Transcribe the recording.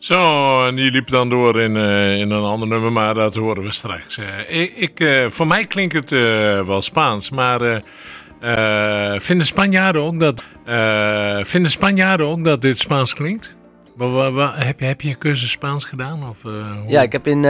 Zo, en die liep dan door in een ander nummer, maar dat horen we straks. Voor mij klinkt het wel Spaans, maar vinden Spanjaarden ook dat dit Spaans klinkt? Heb je een cursus Spaans gedaan? Of, Ja, ik heb in